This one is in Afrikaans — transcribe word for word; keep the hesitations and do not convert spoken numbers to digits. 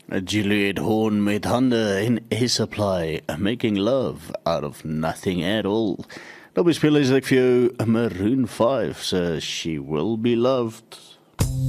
Juliet Horn met hande en Air Supply, Making Love Out of Nothing at All. Nou bespeel is ek vir jou Maroon five, so She Will Be Loved.